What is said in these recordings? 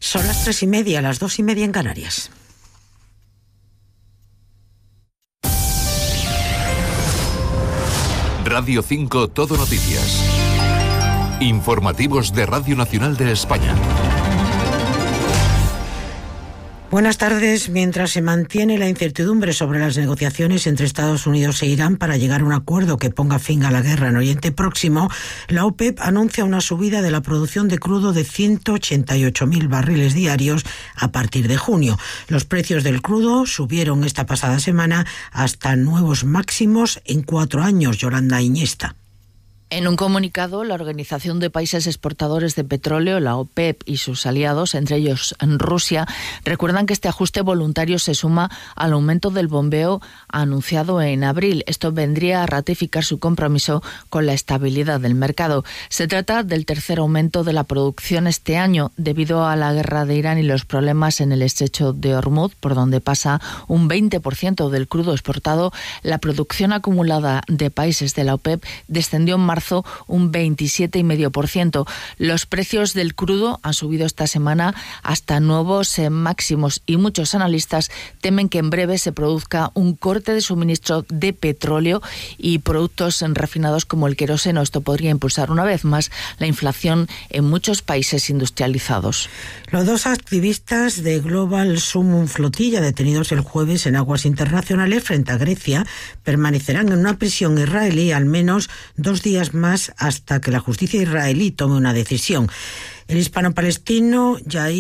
Son las 3:30, las 2:30 en Canarias. Radio 5 Todo Noticias. Informativos de Radio Nacional de España. Buenas tardes. Mientras se mantiene la incertidumbre sobre las negociaciones entre Estados Unidos e Irán para llegar a un acuerdo que ponga fin a la guerra en Oriente Próximo, la OPEP anuncia una subida de la producción de crudo de 188.000 barriles diarios a partir de junio. Los precios del crudo subieron esta pasada semana hasta nuevos máximos en 4 años. Yolanda Iñesta. En un comunicado, la Organización de Países Exportadores de Petróleo, la OPEP, y sus aliados, entre ellos Rusia, recuerdan que este ajuste voluntario se suma al aumento del bombeo anunciado en abril. Esto vendría a ratificar su compromiso con la estabilidad del mercado. Se trata del tercer aumento de la producción este año, debido a la guerra de Irán y los problemas en el estrecho de Hormuz, por donde pasa un 20% del crudo exportado. La producción acumulada de países de la OPEP descendió en marzo un 27,5%. Los precios del crudo han subido esta semana hasta nuevos máximos y muchos analistas temen que en breve se produzca un corte de suministro de petróleo y productos refinados como el queroseno. Esto podría impulsar una vez más la inflación en muchos países industrializados. Los 2 activistas de Global Summum Flotilla, detenidos el jueves en aguas internacionales frente a Grecia, permanecerán en una prisión israelí al menos 2 días más hasta que la justicia israelí tome una decisión. El hispano-palestino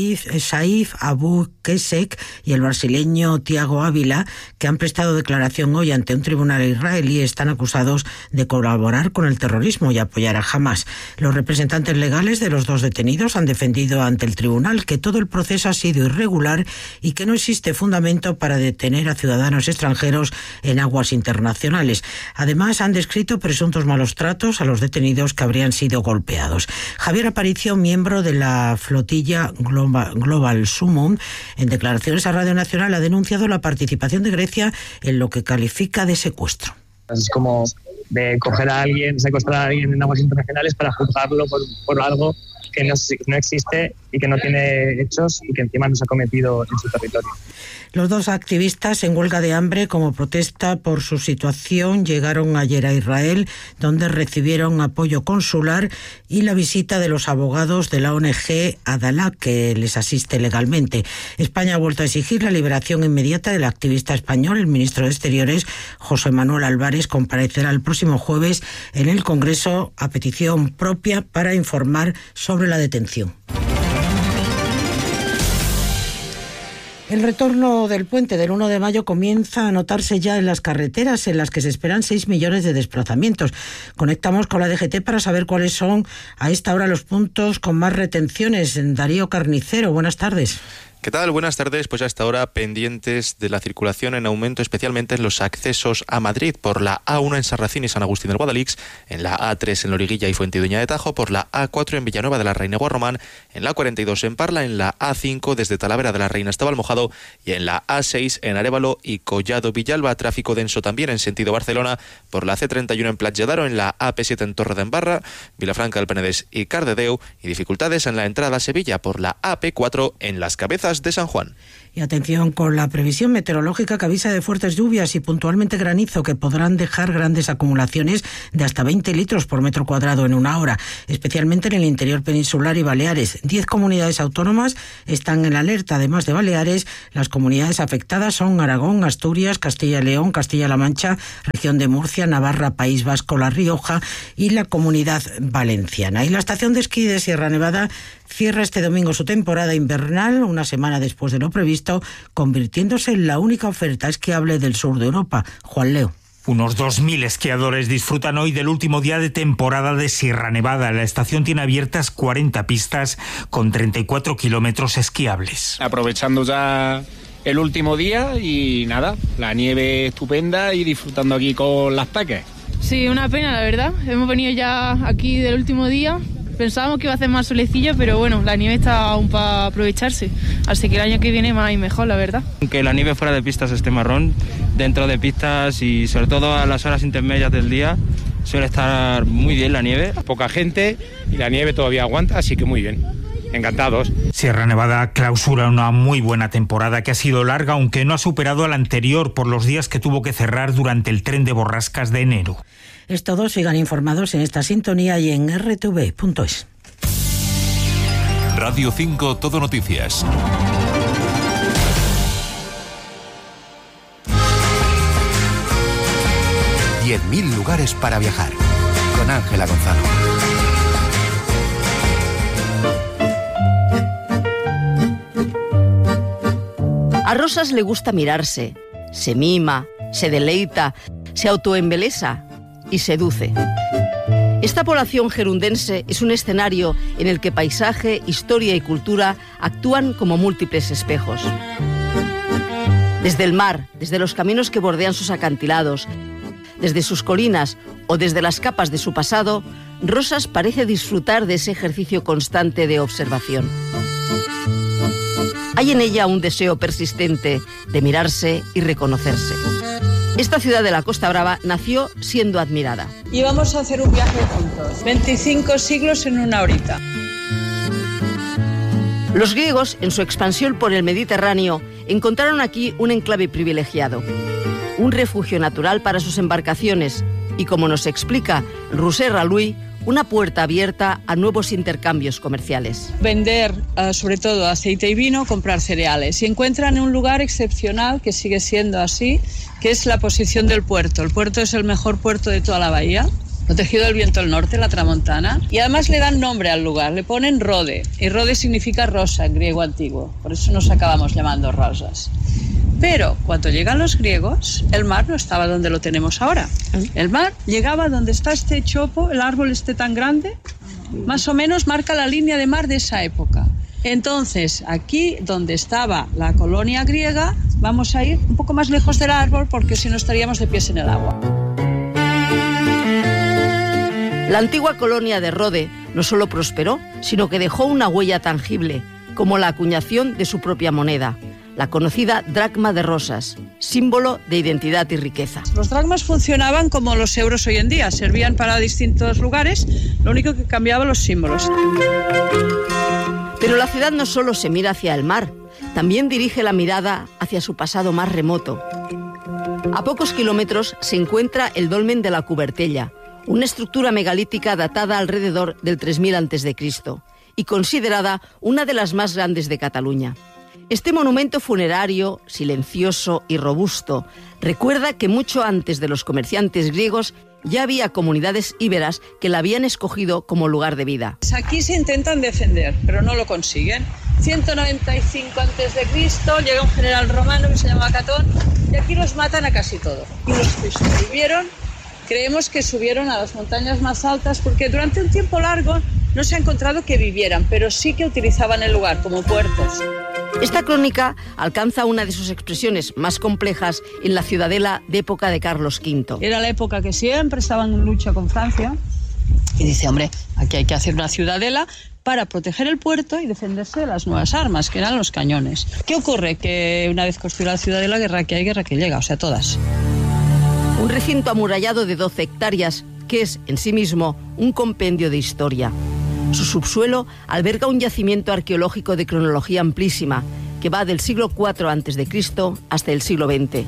Saif Abu Kesek y el brasileño Tiago Ávila, que han prestado declaración hoy ante un tribunal israelí, están acusados de colaborar con el terrorismo y apoyar a Hamás. Los representantes legales de los 2 detenidos han defendido ante el tribunal que todo el proceso ha sido irregular y que no existe fundamento para detener a ciudadanos extranjeros en aguas internacionales. Además, han descrito presuntos malos tratos a los detenidos que habrían sido golpeados. Javier Aparicio, miembro de la flotilla Global Summum, en declaraciones a Radio Nacional ha denunciado la participación de Grecia en lo que califica de secuestro. Es como de coger a alguien, secuestrar a alguien en aguas internacionales para juzgarlo por algo que no existe y que no tiene hechos y que encima no se ha cometido en su territorio. Los 2 activistas en huelga de hambre como protesta por su situación llegaron ayer a Israel, donde recibieron apoyo consular y la visita de los abogados de la ONG Adalá, que les asiste legalmente. España ha vuelto a exigir la liberación inmediata del activista español. El ministro de Exteriores, José Manuel Álvarez, comparecerá el próximo jueves en el Congreso a petición propia para informar sobre la detención. El retorno del puente del 1 de mayo comienza a notarse ya en las carreteras, en las que se esperan 6 millones de desplazamientos. Conectamos con la DGT para saber cuáles son a esta hora los puntos con más retenciones. Darío Carnicero, buenas tardes. ¿Qué tal? Buenas tardes. Pues hasta ahora pendientes de la circulación en aumento, especialmente en los accesos a Madrid, por la A1 en Sarracín y San Agustín del Guadalix, en la A3 en Loriguilla y Fuentidueña de Tajo, por la A4 en Villanueva de la Reina Guarromán, en la 42 en Parla, en la A5 desde Talavera de la Reina hasta Valmojado y en la A6 en Arévalo y Collado Villalba. Tráfico denso también en sentido Barcelona por la C31 en Platja d'Aro, en la AP7 en Torredembarra, Vilafranca del Penedès y Cardedeu, y dificultades en la entrada a Sevilla por la AP4 en Las Cabezas de San Juan. Y atención con la previsión meteorológica que avisa de fuertes lluvias y puntualmente granizo que podrán dejar grandes acumulaciones de hasta 20 litros por metro cuadrado en una hora, especialmente en el interior peninsular y Baleares. 10 comunidades autónomas están en alerta. Además de Baleares, las comunidades afectadas son Aragón, Asturias, Castilla y León, Castilla-La Mancha, región de Murcia, Navarra, País Vasco, La Rioja y la Comunidad Valenciana. Y la estación de esquí de Sierra Nevada cierra este domingo su temporada invernal, una semana después de lo previsto, convirtiéndose en la única oferta esquiable del sur de Europa. Juan Leo. Unos 2.000 esquiadores disfrutan hoy del último día de temporada de Sierra Nevada. La estación tiene abiertas 40 pistas con 34 kilómetros esquiables. Aprovechando ya el último día y nada, la nieve estupenda y disfrutando aquí con las peques. Sí, una pena la verdad. Hemos venido ya aquí del último día. Pensábamos que iba a hacer más solecillo, pero bueno, la nieve está aún para aprovecharse. Así que el año que viene más y mejor, la verdad. Aunque la nieve fuera de pistas esté marrón, dentro de pistas y sobre todo a las horas intermedias del día suele estar muy bien la nieve. Poca gente y la nieve todavía aguanta, así que muy bien. encantados. Sierra Nevada clausura una muy buena temporada que ha sido larga, aunque no ha superado a la anterior por los días que tuvo que cerrar durante el tren de borrascas de enero. Es todo, sigan informados en esta sintonía y en rtv.es. Radio 5 Todo Noticias. $10.000 lugares para viajar. Con Ángela Gonzalo. A Rosas le gusta mirarse, se mima, se deleita, se autoembelesa y seduce. Esta población gerundense es un escenario en el que paisaje, historia y cultura actúan como múltiples espejos. Desde el mar, desde los caminos que bordean sus acantilados, desde sus colinas o desde las capas de su pasado, Rosas parece disfrutar de ese ejercicio constante de observación. Hay en ella un deseo persistente de mirarse y reconocerse. Esta ciudad de la Costa Brava nació siendo admirada. Y vamos a hacer un viaje juntos. 25 siglos en una horita. Los griegos, en su expansión por el Mediterráneo, encontraron aquí un enclave privilegiado, un refugio natural para sus embarcaciones y, como nos explica Roser Raluy, una puerta abierta a nuevos intercambios comerciales. Vender sobre todo aceite y vino, comprar cereales. Y encuentran un lugar excepcional que sigue siendo así, que es la posición del puerto. El puerto es el mejor puerto de toda la bahía, protegido del viento del norte, la tramontana. Y además le dan nombre al lugar, le ponen Rode. Y Rode significa rosa en griego antiguo, por eso nos acabamos llamando Rosas. Pero cuando llegan los griegos, el mar no estaba donde lo tenemos ahora. El mar llegaba donde está este chopo, el árbol este tan grande, más o menos marca la línea de mar de esa época. Entonces, aquí donde estaba la colonia griega, vamos a ir un poco más lejos del árbol porque si no estaríamos de pies en el agua. La antigua colonia de Rode no solo prosperó, sino que dejó una huella tangible, como la acuñación de su propia moneda, la conocida dracma de Rosas, símbolo de identidad y riqueza. Los dracmas funcionaban como los euros hoy en día, servían para distintos lugares, lo único que cambiaba los símbolos. Pero la ciudad no solo se mira hacia el mar, también dirige la mirada hacia su pasado más remoto. A pocos kilómetros se encuentra el dolmen de la Cubertella, una estructura megalítica datada alrededor del 3000 a.C. y considerada una de las más grandes de Cataluña. Este monumento funerario, silencioso y robusto, recuerda que mucho antes de los comerciantes griegos ya había comunidades íberas que la habían escogido como lugar de vida. Aquí se intentan defender, pero no lo consiguen. 195 a.C. llega un general romano que se llama Catón y aquí los matan a casi todos. Y los que sobrevivieron, creemos que subieron a las montañas más altas porque durante un tiempo largo no se ha encontrado que vivieran, pero sí que utilizaban el lugar como puertos. Esta crónica alcanza una de sus expresiones más complejas en la ciudadela de época de Carlos V. Era la época que siempre estaban en lucha con Francia y dice, hombre, aquí hay que hacer una ciudadela para proteger el puerto y defenderse de las nuevas armas, que eran los cañones. ¿Qué ocurre? Que una vez construida la ciudadela, guerra que hay, guerra que llega, o sea, todas. Un recinto amurallado de 12 hectáreas que es en sí mismo un compendio de historia. Su subsuelo alberga un yacimiento arqueológico de cronología amplísima que va del siglo IV a.C. hasta el siglo XX.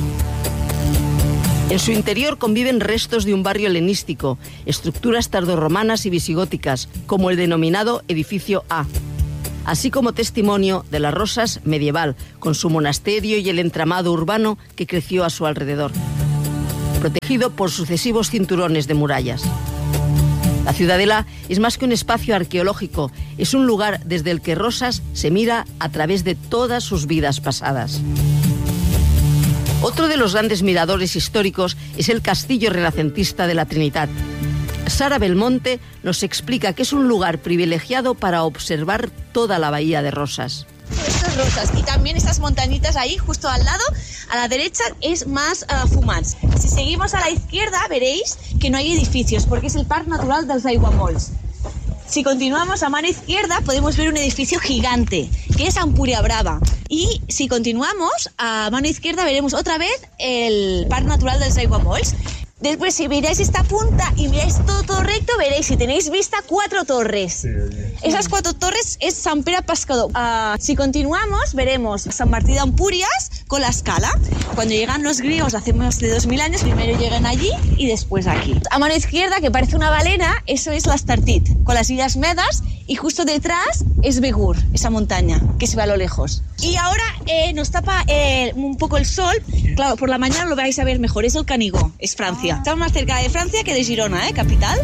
En su interior conviven restos de un barrio helenístico, estructuras tardorromanas y visigóticas, como el denominado Edificio A, así como testimonio de las Rosas medieval, con su monasterio y el entramado urbano que creció a su alrededor, protegido por sucesivos cinturones de murallas. La ciudadela es más que un espacio arqueológico, es un lugar desde el que Rosas se mira a través de todas sus vidas pasadas. Otro de los grandes miradores históricos es el castillo renacentista de la Trinitat. Sara Belmonte nos explica que es un lugar privilegiado para observar toda la bahía de Rosas. Estas rosas y también estas montañitas ahí justo al lado, a la derecha es más fumats. Si seguimos a la izquierda veréis que no hay edificios porque es el Parc Natural dels Aiguamolls. Si continuamos a mano izquierda podemos ver un edificio gigante que es Empúria Brava y si continuamos a mano izquierda veremos otra vez el Parc Natural dels Aiguamolls. Después, si miráis esta punta y miráis todo recto, veréis, si tenéis vista, 4 torres. Esas 4 torres es Sant Pere Pescador. Si continuamos, veremos San Martí d'Empúries con la Escala. Cuando llegan los griegos, hace más de 2000 años, primero llegan allí y después aquí. A mano izquierda, que parece una balena, eso es l'Estartit, con las Illas Medes, y justo detrás es Begur, esa montaña que se ve a lo lejos. Y ahora nos tapa un poco el sol. Claro, por la mañana lo vais a ver mejor, es el Canigó, es Francia. Estamos más cerca de Francia que de Girona, capital.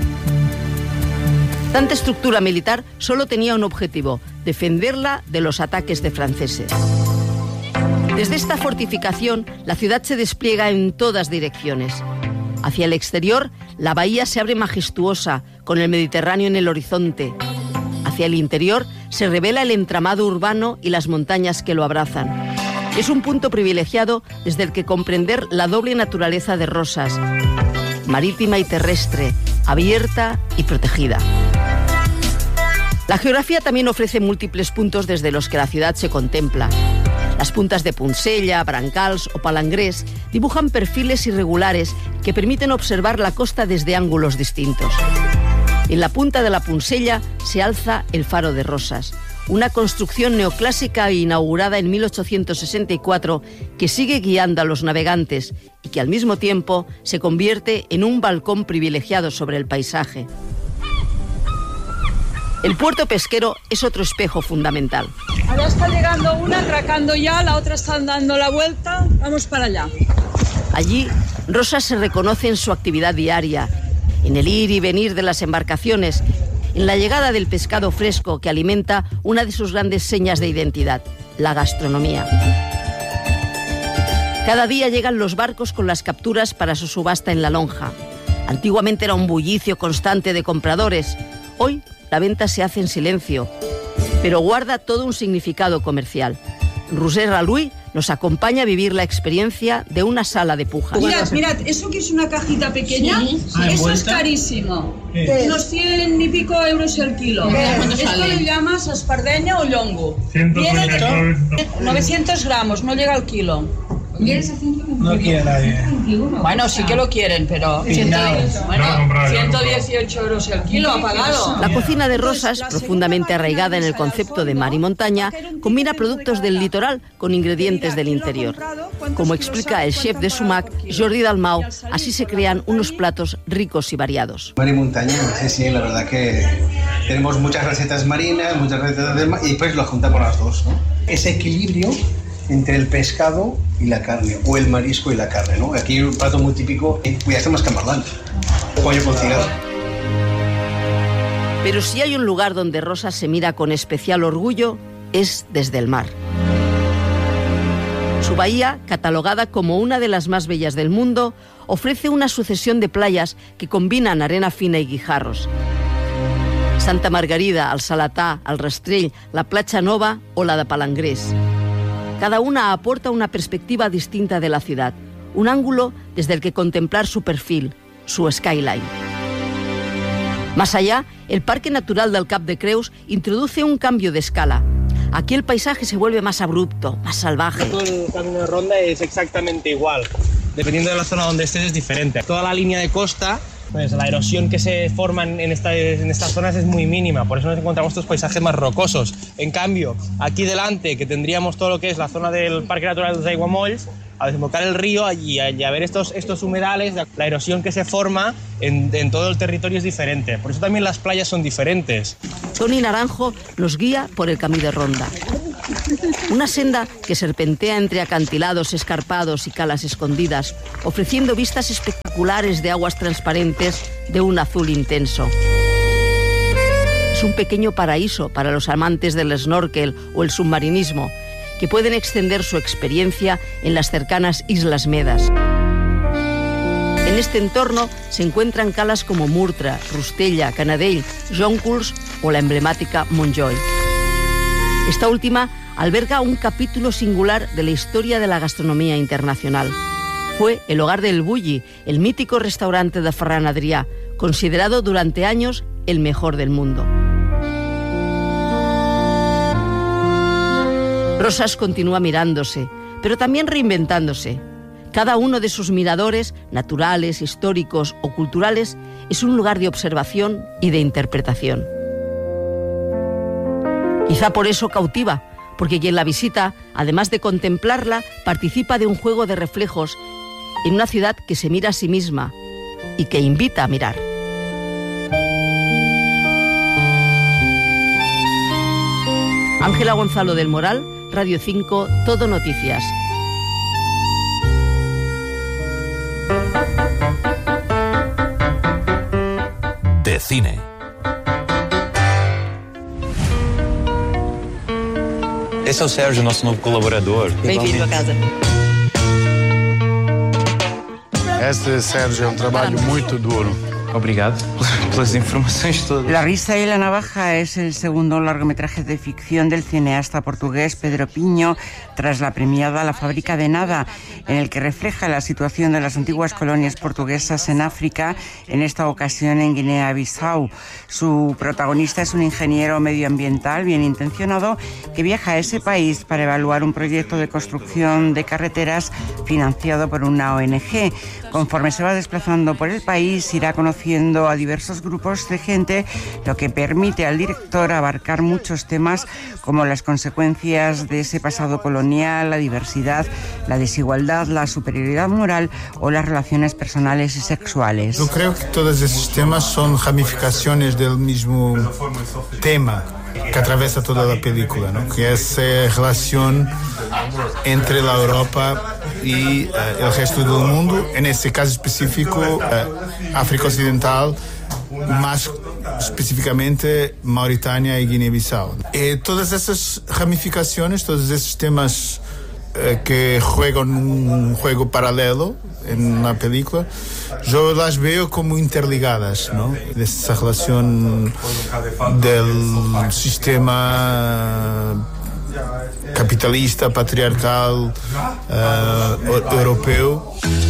Tanta estructura militar solo tenía un objetivo: defenderla de los ataques de franceses. Desde esta fortificación, la ciudad se despliega en todas direcciones. Hacia el exterior, la bahía se abre majestuosa, con el Mediterráneo en el horizonte. Hacia el interior, se revela el entramado urbano y las montañas que lo abrazan. Es un punto privilegiado desde el que comprender la doble naturaleza de Rosas: marítima y terrestre, abierta y protegida. La geografía también ofrece múltiples puntos desde los que la ciudad se contempla. Las puntas de Poncella, Brancals o Palangrés dibujan perfiles irregulares que permiten observar la costa desde ángulos distintos. En la punta de la Poncella se alza el Faro de Rosas, una construcción neoclásica inaugurada en 1864 que sigue guiando a los navegantes y que al mismo tiempo se convierte en un balcón privilegiado sobre el paisaje. El puerto pesquero es otro espejo fundamental. Ahora está llegando una, atracando ya, la otra está dando la vuelta. Vamos para allá. Allí, Rosas se reconoce en su actividad diaria, en el ir y venir de las embarcaciones, en la llegada del pescado fresco que alimenta una de sus grandes señas de identidad, la gastronomía. Cada día llegan los barcos con las capturas para su subasta en la lonja. Antiguamente era un bullicio constante de compradores. Hoy la venta se hace en silencio, pero guarda todo un significado comercial. Roser Raluy nos acompaña a vivir la experiencia de una sala de pujas. Mirad, eso que es una cajita pequeña, eso es carísimo. Unos 100 y pico euros el kilo. Esto le llamas espardeña o llongo. Viene de 900 gramos, no llega al kilo. No quiere nadie. Bueno, sí que lo quieren, pero 118 euros el kilo ha pagado. La cocina de Rosas, profundamente arraigada en el concepto de mar y montaña, combina productos del litoral con ingredientes del interior. Como explica el chef de Sumac, Jordi Dalmau, así se crean unos platos ricos y variados. Mar y montaña, sí, la verdad que tenemos muchas recetas marinas, muchas recetas de mar, y pues lo juntamos las dos, ¿no? Ese equilibrio entre el pescado y la carne, o el marisco y la carne, ¿no? Aquí un plato muy típico, ya estamos camarlán, pollo con cigarro. Pero si hay un lugar donde Rosas se mira con especial orgullo, es desde el mar. Su bahía, catalogada como una de las más bellas del mundo, ofrece una sucesión de playas que combinan arena fina y guijarros. Santa Margarida, el Salatà, el Rastrell, la Platja Nova o la de Palangrés. Cada una aporta una perspectiva distinta de la ciudad, un ángulo desde el que contemplar su perfil, su skyline. Más allá, el Parque Natural del Cap de Creus introduce un cambio de escala. Aquí el paisaje se vuelve más abrupto, más salvaje. Todo el camino de ronda es exactamente igual. Dependiendo de la zona donde estés es diferente. Toda la línea de costa, pues la erosión que se forma en estas zonas es muy mínima, por eso nos encontramos estos paisajes más rocosos. En cambio, aquí delante, que tendríamos todo lo que es la zona del Parque Natural dels Aiguamolls, al desembocar el río y a ver estos humedales, la erosión que se forma en todo el territorio es diferente. Por eso también las playas son diferentes. Toni Naranjo nos guía por el Camí de Ronda. Una senda que serpentea entre acantilados escarpados y calas escondidas, ofreciendo vistas espectaculares de aguas transparentes de un azul intenso. Es un pequeño paraíso para los amantes del snorkel o el submarinismo, que pueden extender su experiencia en las cercanas Islas Medes. En este entorno se encuentran calas como Murtra, Rustella, Canadell, Jonculs o la emblemática Montjoy. Esta última alberga un capítulo singular de la historia de la gastronomía internacional. Fue el hogar del Bulli, el mítico restaurante de Ferran Adrià, considerado durante años el mejor del mundo. Rosas continúa mirándose, pero también reinventándose. Cada uno de sus miradores, naturales, históricos o culturales, es un lugar de observación y de interpretación. Quizá por eso cautiva, porque quien la visita, además de contemplarla, participa de un juego de reflejos en una ciudad que se mira a sí misma y que invita a mirar. Ángela Gonzalo del Moral, Radio 5, Todo Noticias. De cine. Esse é o Sérgio, nosso novo colaborador. Bem-vindo a casa. Este, Sérgio, é trabalho muito duro. Obrigado pelas informações todas. La risa y la navaja es el segundo largometraje de ficción del cineasta portugués Pedro Pinho, tras la premiada La fábrica de nada, en el que refleja la situación de las antiguas colonias portuguesas en África, en esta ocasión en Guinea-Bissau. Su protagonista es un ingeniero medioambiental bien intencionado que viaja a ese país para evaluar un proyecto de construcción de carreteras financiado por una ONG. Conforme se va desplazando por el país, irá conociendo a diversos grupos de gente, lo que permite al director abarcar muchos temas como las consecuencias de ese pasado colonial, la diversidad, la desigualdad, la superioridad moral o las relaciones personales y sexuales. Yo creo que todos esos temas son ramificaciones del mismo tema que atraviesa toda la película, ¿no? Que es relación entre la Europa y el resto del mundo, en este caso específico África Occidental, más específicamente Mauritania y Guinea-Bissau. Todas esas ramificaciones, todos esos temas que juegan un juego paralelo en la película, yo las veo como interligadas, ¿no? Esa relación del sistema capitalista, patriarcal, europeo.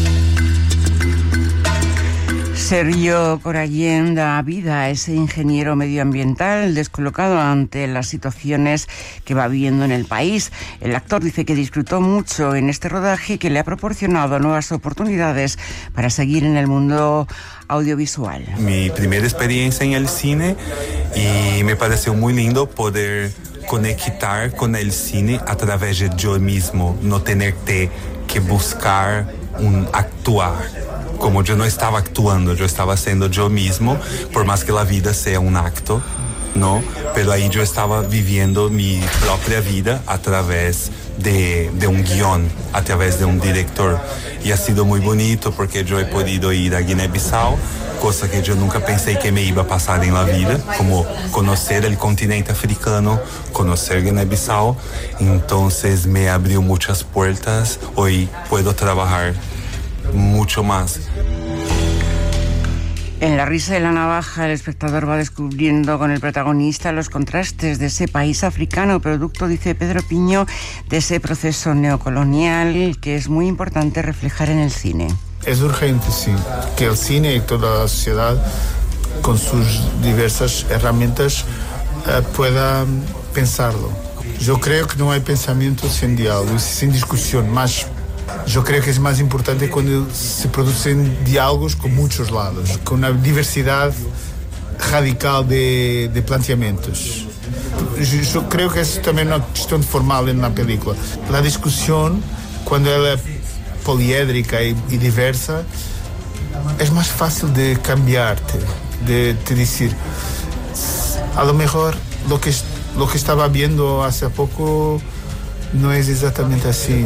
Sergio Corallén da vida a ese ingeniero medioambiental descolocado ante las situaciones que va viviendo en el país. El actor dice que disfrutó mucho en este rodaje, que le ha proporcionado nuevas oportunidades para seguir en el mundo audiovisual. Mi primera experiencia en el cine y me pareció muy lindo poder conectar con el cine a través de yo mismo, no tener que buscar un actuar. Como yo no estaba actuando, yo estaba siendo yo mismo, por más que la vida sea un acto, ¿no? Pero ahí yo estaba viviendo mi propia vida a través de un guión, a través de un director. Y ha sido muy bonito porque yo he podido ir a Guinea-Bissau, cosa que yo nunca pensé que me iba a pasar en la vida, como conocer el continente africano, conocer Guinea-Bissau. Entonces me abrió muchas puertas. Hoy puedo trabajar mucho más. En La risa y la navaja, el espectador va descubriendo con el protagonista los contrastes de ese país africano, producto, dice Pedro Pinho, de ese proceso neocolonial que es muy importante reflejar en el cine. Es urgente, sí, que el cine y toda la sociedad, con sus diversas herramientas, pueda pensarlo. Yo creo que no hay pensamiento sin diálogo, sin discusión, más. Yo creo que es más importante cuando se producen diálogos con muchos lados, con una diversidad radical de planteamientos. Yo creo que es también una cuestión formal en la película. La discusión, cuando ella es poliédrica y diversa, es más fácil de cambiarte, de decir, a lo mejor lo que estaba viendo hace poco no es exactamente así.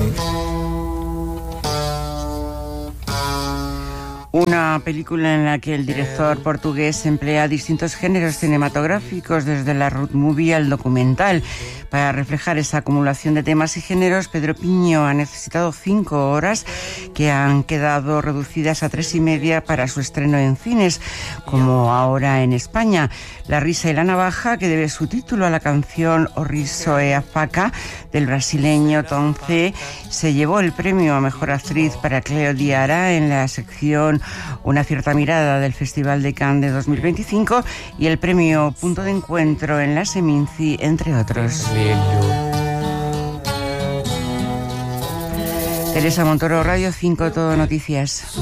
Una película en la que el director portugués emplea distintos géneros cinematográficos, desde la road movie al documental. Para reflejar esa acumulación de temas y géneros, Pedro Pinho ha necesitado 5 horas, que han quedado reducidas a 3:30 para su estreno en cines, como ahora en España. La risa y la navaja, que debe su título a la canción O Riso e a Faca del brasileño Tom C., se llevó el premio a Mejor Actriz para Cleo Diarra en la sección Una cierta mirada del Festival de Cannes de 2025 y el premio Punto de Encuentro en la Seminci, entre otros. Teresa Montoro, Radio 5, Todo Noticias.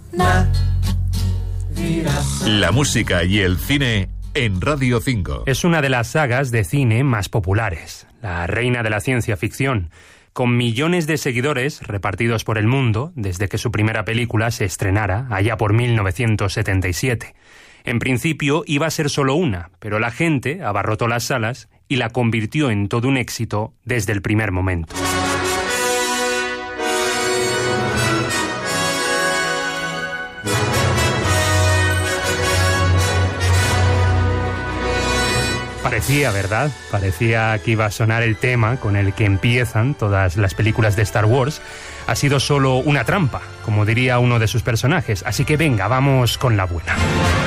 La música y el cine en Radio 5. Es una de las sagas de cine más populares, la reina de la ciencia ficción, con millones de seguidores repartidos por el mundo desde que su primera película se estrenara allá por 1977. En principio iba a ser solo una, pero la gente abarrotó las salas y la convirtió en todo un éxito desde el primer momento. Parecía, ¿verdad? Parecía que iba a sonar el tema con el que empiezan todas las películas de Star Wars. Ha sido solo una trampa, como diría uno de sus personajes. Así que venga, vamos con la buena.